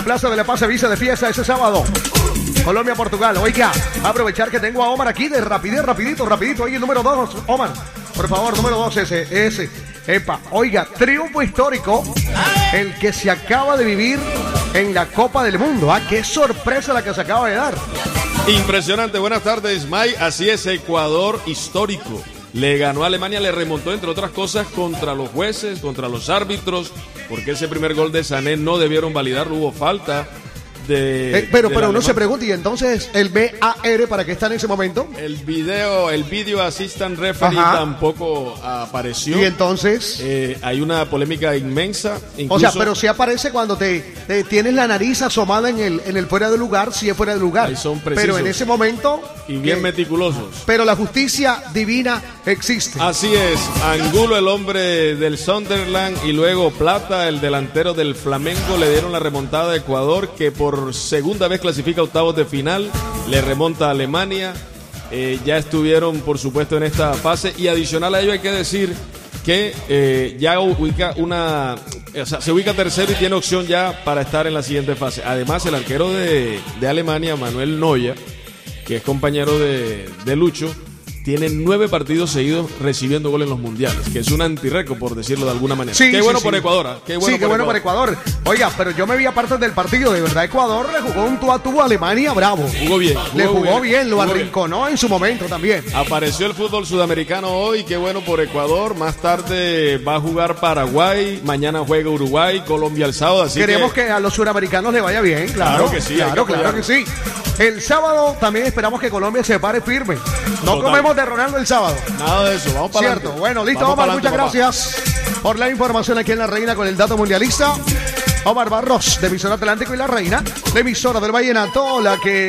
Plaza de la Paz se visa de fiesta ese sábado. Colombia-Portugal. Oiga, aprovechar que tengo a Omar aquí de rapidito. Oye, el número 2, Omar. Por favor, número 2, ese. Epa, oiga, triunfo histórico. El que se acaba de vivir en la Copa del Mundo. Qué sorpresa la que se acaba de dar. Impresionante. Buenas tardes, May. Así es, Ecuador histórico. Le ganó a Alemania, le remontó, entre otras cosas, contra los jueces, contra los árbitros, porque ese primer gol de Sané no debieron validar, hubo falta pero uno se pregunta, ¿y entonces el VAR para qué está en ese momento? El video assistant referee tampoco apareció. Y entonces hay una polémica inmensa. Incluso, o sea, pero sí aparece cuando te tienes la nariz asomada en el fuera de lugar, sí es fuera de lugar. Ahí son precisos. Pero en ese momento y bien meticulosos. Pero la justicia divina existe. Así es. Angulo, el hombre del Sunderland, y luego Plata, el delantero del Flamengo, le dieron la remontada a Ecuador, que por segunda vez clasifica octavos de final, le remonta a Alemania. Ya estuvieron, por supuesto, en esta fase, y adicional a ello hay que decir que ya ubica se ubica tercero y tiene opción ya para estar en la siguiente fase. Además, el arquero de Alemania, Manuel Neuer, que es compañero de Lucho, tiene 9 partidos seguidos recibiendo gol en los mundiales, que es un antirrécord, por decirlo de alguna manera. Qué bueno por Ecuador. Qué bueno por Ecuador. Oiga, pero yo me vi aparte del partido, de verdad Ecuador le jugó un tú a tú a Alemania bravo. Jugó bien. Lo arrinconó en su momento también. Apareció el fútbol sudamericano hoy, qué bueno por Ecuador. Más tarde va a jugar Paraguay, mañana juega Uruguay, Colombia el sábado. Así queremos que a los sudamericanos le vaya bien, claro que sí. Claro que sí. El sábado también esperamos que Colombia se pare firme. No comemos de Ronaldo el sábado. Nada de eso, vamos para adelante. Cierto, bueno, listo, Omar, muchas gracias por la información aquí en La Reina con el dato mundialista. Omar Barros, de Emisora Atlántico y La Reina, de Emisora del Vallenato, la que